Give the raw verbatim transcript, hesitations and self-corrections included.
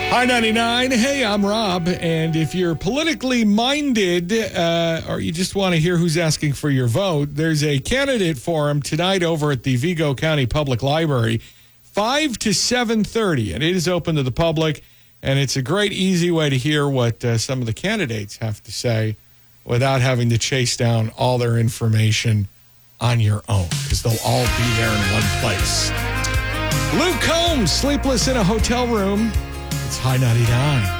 Hi ninety-nine. Hey, I'm Rob. And if you're politically minded uh, or you just want to hear who's asking for your vote, there's a candidate forum tonight over at the Vigo County Public Library, five to seven thirty. And it is open to the public. And it's a great, easy way to hear what uh, some of the candidates have to say without having to chase down all their information on your own, because they'll all be there in one place. Luke Combs, sleepless in a hotel room. It's High ninety-nine.